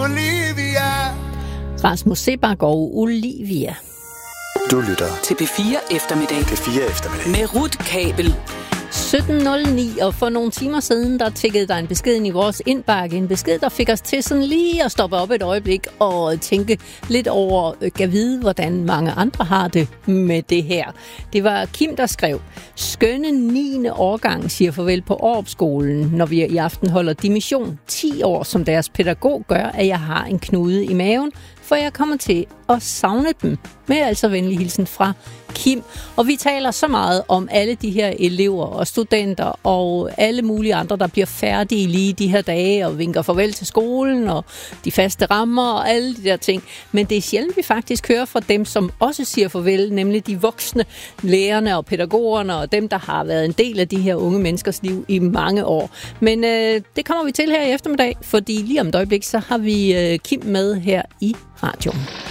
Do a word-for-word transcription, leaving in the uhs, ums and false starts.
Olivia. Rasmus Seebach og Olivia. Du lytter til P fire Eftermiddag. P fire Eftermiddag. Med Ruth Kabel. sytten nul ni, og for nogle timer siden, der tikkede der en besked ind i vores indbakke. En besked, der fik os til sådan lige at stoppe op et øjeblik og tænke lidt over, kan vide, hvordan mange andre har det med det her. Det var Kim, der skrev: skønne niende årgang siger farvel på Aarup-skolen, når vi i aften holder dimission. ti år som deres pædagog gør, at jeg har en knude i maven, for jeg kommer til at savne dem. Med altså venlig hilsen fra Kim. Og vi taler så meget om alle de her elever og studenter og alle mulige andre, der bliver færdige lige de her dage og vinker farvel til skolen og de faste rammer og alle de der ting. Men det er sjældent, vi faktisk hører fra dem, som også siger farvel, nemlig de voksne lærerne og pædagogerne og dem, der har været en del af de her unge menneskers liv i mange år. Men øh, det kommer vi til her i eftermiddag, fordi lige om et øjeblik, så har vi øh, Kim med her i radioen.